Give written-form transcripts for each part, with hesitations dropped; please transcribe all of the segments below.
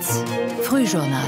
1 Frühjournal.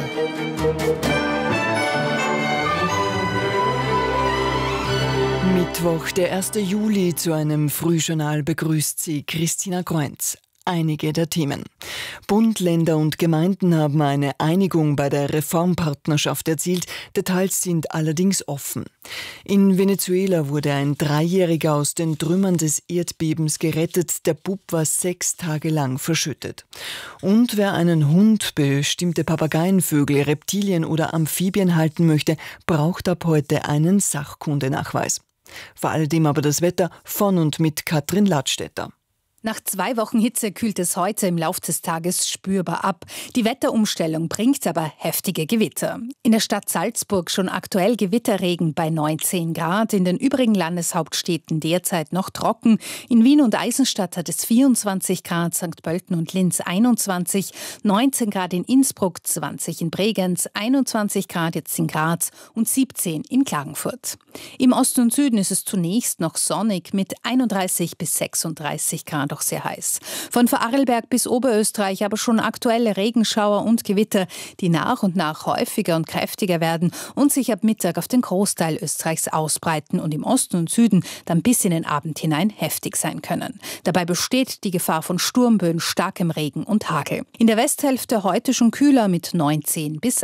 Mittwoch, der 1. Juli, zu einem Frühjournal begrüßt Sie Christina Groenz. Einige der Themen. Bund, Länder und Gemeinden haben eine Einigung bei der Reformpartnerschaft erzielt. Details sind allerdings offen. In Venezuela wurde ein Dreijähriger aus den Trümmern des Erdbebens gerettet. Der Bub war 6 Tage lang verschüttet. Und wer einen Hund, bestimmte Papageienvögel, Reptilien oder Amphibien halten möchte, braucht ab heute einen Sachkundenachweis. Vor alledem aber das Wetter von und mit Katrin Ladstätter. Nach 2 Wochen Hitze kühlt es heute im Laufe des Tages spürbar ab. Die Wetterumstellung bringt aber heftige Gewitter. In der Stadt Salzburg schon aktuell Gewitterregen bei 19 Grad. In den übrigen Landeshauptstädten derzeit noch trocken. In Wien und Eisenstadt hat es 24 Grad, St. Pölten und Linz 21, 19 Grad in Innsbruck, 20 in Bregenz, 21 Grad jetzt in Graz und 17 in Klagenfurt. Im Osten und Süden ist es zunächst noch sonnig mit 31 bis 36 Grad. Doch sehr heiß. Von Vorarlberg bis Oberösterreich aber schon aktuelle Regenschauer und Gewitter, die nach und nach häufiger und kräftiger werden und sich ab Mittag auf den Großteil Österreichs ausbreiten und im Osten und Süden dann bis in den Abend hinein heftig sein können. Dabei besteht die Gefahr von Sturmböen, starkem Regen und Hagel. In der Westhälfte heute schon kühler mit 19 bis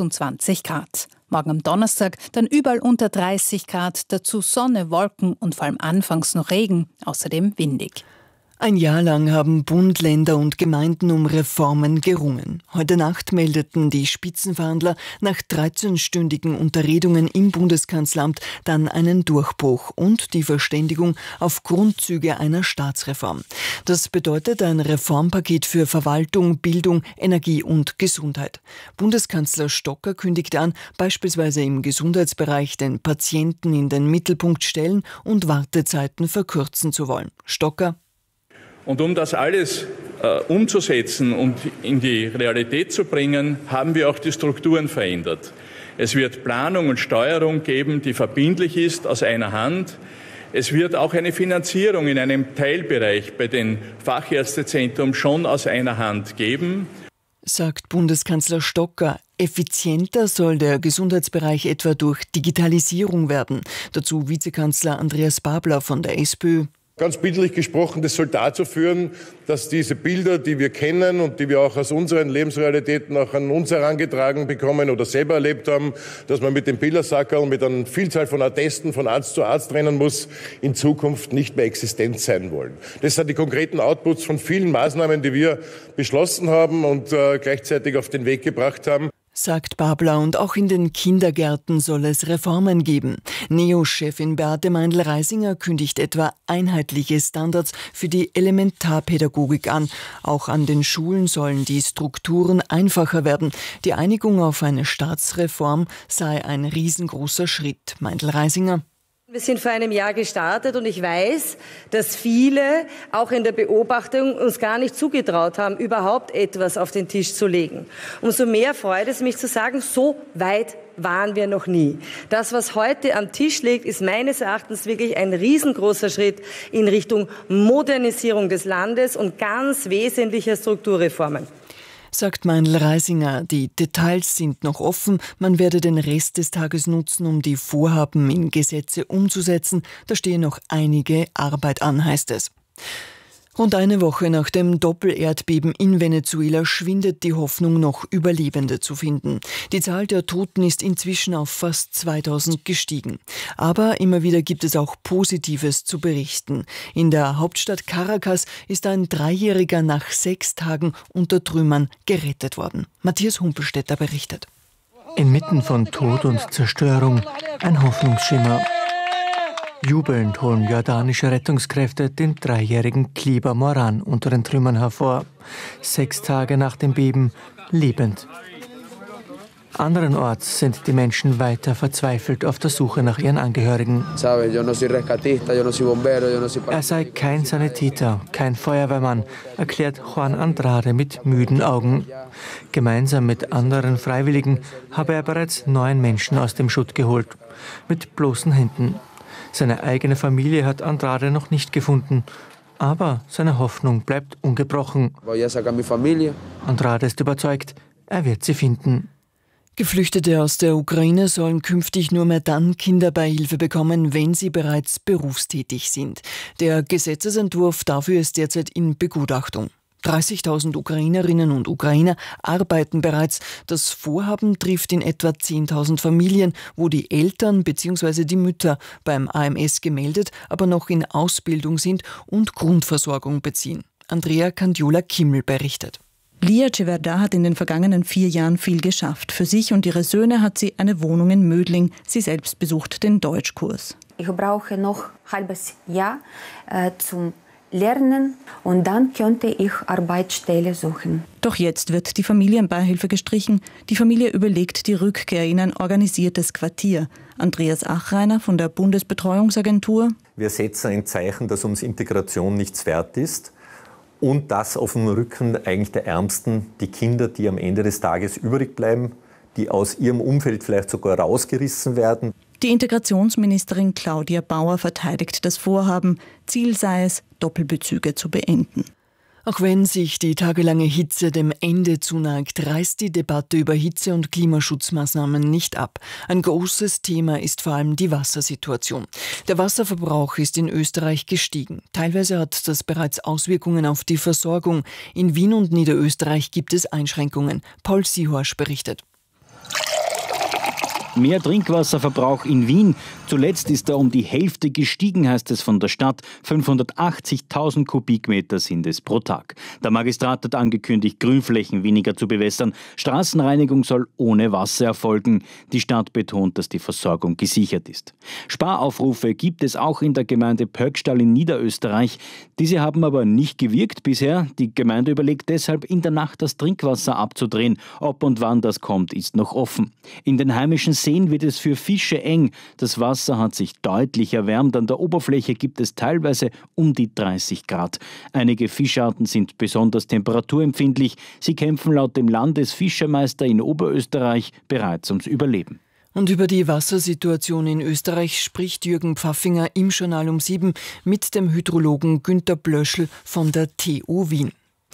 28 Grad. Morgen am Donnerstag dann überall unter 30 Grad, dazu Sonne, Wolken und vor allem anfangs noch Regen, außerdem windig. Ein Jahr lang haben Bund, Länder und Gemeinden um Reformen gerungen. Heute Nacht meldeten die Spitzenverhandler nach 13-stündigen Unterredungen im Bundeskanzleramt dann einen Durchbruch und die Verständigung auf Grundzüge einer Staatsreform. Das bedeutet ein Reformpaket für Verwaltung, Bildung, Energie und Gesundheit. Bundeskanzler Stocker kündigte an, beispielsweise im Gesundheitsbereich den Patienten in den Mittelpunkt stellen und Wartezeiten verkürzen zu wollen. Stocker: Und um das alles umzusetzen und in die Realität zu bringen, haben wir auch die Strukturen verändert. Es wird Planung und Steuerung geben, die verbindlich ist, aus einer Hand. Es wird auch eine Finanzierung in einem Teilbereich bei den Fachärztezentren schon aus einer Hand geben, sagt Bundeskanzler Stocker. Effizienter soll der Gesundheitsbereich etwa durch Digitalisierung werden. Dazu Vizekanzler Andreas Babler von der SPÖ. Ganz bildlich gesprochen, das soll dazu führen, dass diese Bilder, die wir kennen und die wir auch aus unseren Lebensrealitäten auch an uns herangetragen bekommen oder selber erlebt haben, dass man mit dem Bildersackerl mit einer Vielzahl von Attesten von Arzt zu Arzt rennen muss, in Zukunft nicht mehr existent sein wollen. Das sind die konkreten Outputs von vielen Maßnahmen, die wir beschlossen haben und gleichzeitig auf den Weg gebracht haben, sagt Babler, und auch in den Kindergärten soll es Reformen geben. NEO-Chefin Beate Meindl-Reisinger kündigt etwa einheitliche Standards für die Elementarpädagogik an. Auch an den Schulen sollen die Strukturen einfacher werden. Die Einigung auf eine Staatsreform sei ein riesengroßer Schritt. Meindl-Reisinger: Wir sind vor einem Jahr gestartet und ich weiß, dass viele auch in der Beobachtung uns gar nicht zugetraut haben, überhaupt etwas auf den Tisch zu legen. Umso mehr freut es mich zu sagen, so weit waren wir noch nie. Das, was heute am Tisch liegt, ist meines Erachtens wirklich ein riesengroßer Schritt in Richtung Modernisierung des Landes und ganz wesentlicher Strukturreformen. Sagt Meindl-Reisinger, die Details sind noch offen. Man werde den Rest des Tages nutzen, um die Vorhaben in Gesetze umzusetzen. Da stehe noch einige Arbeit an, heißt es. Rund eine Woche nach dem Doppelerdbeben in Venezuela schwindet die Hoffnung, noch Überlebende zu finden. Die Zahl der Toten ist inzwischen auf fast 2000 gestiegen. Aber immer wieder gibt es auch Positives zu berichten. In der Hauptstadt Caracas ist ein Dreijähriger nach 6 Tagen unter Trümmern gerettet worden. Matthias Humpelstädter berichtet. Inmitten von Tod und Zerstörung ein Hoffnungsschimmer. Jubelnd holen jordanische Rettungskräfte den dreijährigen Kliber Moran unter den Trümmern hervor. 6 Tage nach dem Beben lebend. Anderenorts sind die Menschen weiter verzweifelt auf der Suche nach ihren Angehörigen. Er sei kein Sanitäter, kein Feuerwehrmann, erklärt Juan Andrade mit müden Augen. Gemeinsam mit anderen Freiwilligen habe er bereits 9 Menschen aus dem Schutt geholt, mit bloßen Händen. Seine eigene Familie hat Andrade noch nicht gefunden, aber seine Hoffnung bleibt ungebrochen. Andrade ist überzeugt, Er wird sie finden. Geflüchtete aus der Ukraine sollen künftig nur mehr dann Kinderbeihilfe bekommen, wenn sie bereits berufstätig sind. Der Gesetzesentwurf dafür ist derzeit in Begutachtung. 30.000 Ukrainerinnen und Ukrainer arbeiten bereits. Das Vorhaben trifft in etwa 10.000 Familien, wo die Eltern bzw. die Mütter beim AMS gemeldet, aber noch in Ausbildung sind und Grundversorgung beziehen. Andrea Candiola-Kimmel berichtet. Lia Ceverda hat in den vergangenen 4 Jahren viel geschafft. Für sich und ihre Söhne hat sie eine Wohnung in Mödling. Sie selbst besucht den Deutschkurs. Ich brauche noch ein halbes Jahr zum Lernen und dann könnte ich Arbeitsstelle suchen. Doch jetzt wird die Familienbeihilfe gestrichen. Die Familie überlegt die Rückkehr in ein organisiertes Quartier. Andreas Achreiner von der Bundesbetreuungsagentur. Wir setzen ein Zeichen, dass uns Integration nichts wert ist. Und das auf dem Rücken eigentlich der Ärmsten, die Kinder, die am Ende des Tages übrig bleiben, die aus ihrem Umfeld vielleicht sogar rausgerissen werden. Die Integrationsministerin Claudia Bauer verteidigt das Vorhaben. Ziel sei es, Doppelbezüge zu beenden. Auch wenn sich die tagelange Hitze dem Ende zuneigt, reißt die Debatte über Hitze- und Klimaschutzmaßnahmen nicht ab. Ein großes Thema ist vor allem die Wassersituation. Der Wasserverbrauch ist in Österreich gestiegen. Teilweise hat das bereits Auswirkungen auf die Versorgung. In Wien und Niederösterreich gibt es Einschränkungen. Paul Sihorsch berichtet. Mehr Trinkwasserverbrauch in Wien. Zuletzt ist er um die Hälfte gestiegen, heißt es von der Stadt. 580.000 Kubikmeter sind es pro Tag. Der Magistrat hat angekündigt, Grünflächen weniger zu bewässern. Straßenreinigung soll ohne Wasser erfolgen. Die Stadt betont, dass die Versorgung gesichert ist. Sparaufrufe gibt es auch in der Gemeinde Pöckstall in Niederösterreich. Diese haben aber nicht gewirkt bisher. Die Gemeinde überlegt deshalb, in der Nacht das Trinkwasser abzudrehen. Ob und wann das kommt, ist noch offen. In den heimischen Seen wird es für Fische eng. Das Wasser hat sich deutlich erwärmt. An der Oberfläche gibt es teilweise um die 30 Grad. Einige Fischarten sind besonders temperaturempfindlich. Sie kämpfen laut dem Landesfischermeister in Oberösterreich bereits ums Überleben. Und über die Wassersituation in Österreich spricht Jürgen Pfaffinger im Journal um 7 mit dem Hydrologen Günter Blöschl von der TU Wien.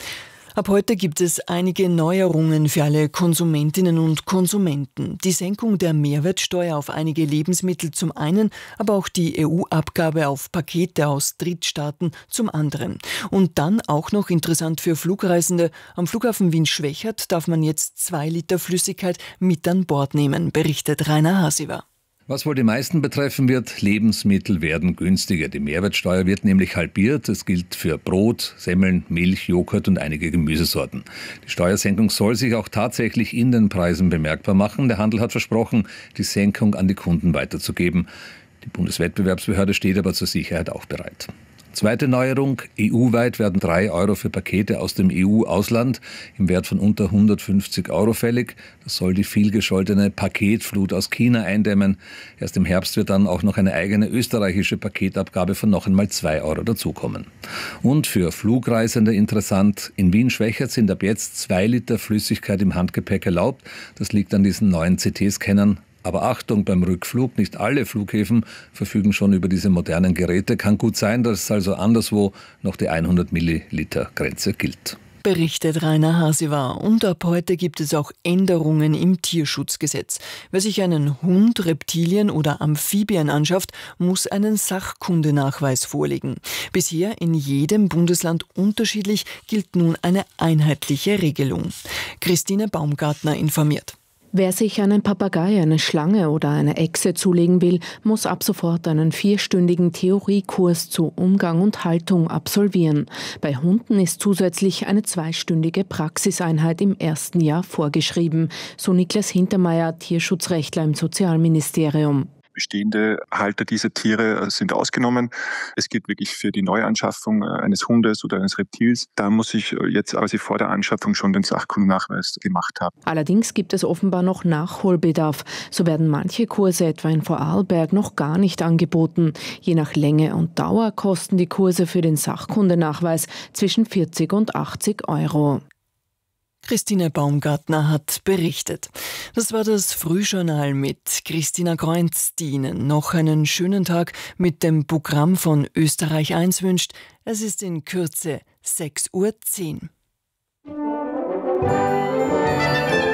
Ab heute gibt es einige Neuerungen für alle Konsumentinnen und Konsumenten. Die Senkung der Mehrwertsteuer auf einige Lebensmittel zum einen, aber auch die EU-Abgabe auf Pakete aus Drittstaaten zum anderen. Und dann auch noch interessant für Flugreisende. Am Flughafen Wien-Schwechat darf man jetzt 2 Liter Flüssigkeit mit an Bord nehmen, berichtet Rainer Hasiver. Was wohl die meisten betreffen wird, Lebensmittel werden günstiger. Die Mehrwertsteuer wird nämlich halbiert. Es gilt für Brot, Semmeln, Milch, Joghurt und einige Gemüsesorten. Die Steuersenkung soll sich auch tatsächlich in den Preisen bemerkbar machen. Der Handel hat versprochen, die Senkung an die Kunden weiterzugeben. Die Bundeswettbewerbsbehörde steht aber zur Sicherheit auch bereit. Zweite Neuerung, EU-weit werden 3 Euro für Pakete aus dem EU-Ausland im Wert von unter 150 Euro fällig. Das soll die vielgescholtene Paketflut aus China eindämmen. Erst im Herbst wird dann auch noch eine eigene österreichische Paketabgabe von noch einmal 2 Euro dazukommen. Und für Flugreisende interessant, in Wien-Schwechat sind ab jetzt 2 Liter Flüssigkeit im Handgepäck erlaubt. Das liegt an diesen neuen CT-Scannern. Aber Achtung beim Rückflug, nicht alle Flughäfen verfügen schon über diese modernen Geräte. Kann gut sein, dass also anderswo noch die 100 Milliliter Grenze gilt. Berichtet Rainer Hasiver. Und ab heute gibt es auch Änderungen im Tierschutzgesetz. Wer sich einen Hund, Reptilien oder Amphibien anschafft, muss einen Sachkundenachweis vorlegen. Bisher in jedem Bundesland unterschiedlich gilt nun eine einheitliche Regelung. Christine Baumgartner informiert. Wer sich einen Papagei, eine Schlange oder eine Echse zulegen will, muss ab sofort einen 4-stündigen Theoriekurs zu Umgang und Haltung absolvieren. Bei Hunden ist zusätzlich eine 2-stündige Praxiseinheit im ersten Jahr vorgeschrieben, so Niklas Hintermeier, Tierschutzrechtler im Sozialministerium. Bestehende Halter dieser Tiere sind ausgenommen. Es gilt wirklich für die Neuanschaffung eines Hundes oder eines Reptils. Da muss ich jetzt quasi vor der Anschaffung schon den Sachkundennachweis gemacht haben. Allerdings gibt es offenbar noch Nachholbedarf. So werden manche Kurse etwa in Vorarlberg noch gar nicht angeboten. Je nach Länge und Dauer kosten die Kurse für den Sachkundennachweis zwischen 40 und 80 Euro. Christine Baumgartner hat berichtet. Das war das Frühjournal mit Christina Kreunz, die Ihnen noch einen schönen Tag mit dem Programm von Österreich 1 wünscht. Es ist in Kürze 6:10 Uhr.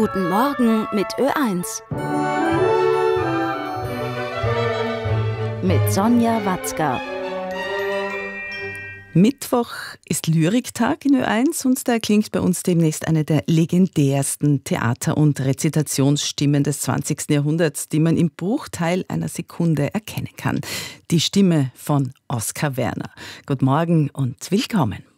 Guten Morgen mit Ö1. Mit Sonja Watzka. Mittwoch ist Lyriktag in Ö1 und da erklingt bei uns demnächst eine der legendärsten Theater- und Rezitationsstimmen des 20. Jahrhunderts, die man im Bruchteil einer Sekunde erkennen kann. Die Stimme von Oskar Werner. Guten Morgen und willkommen.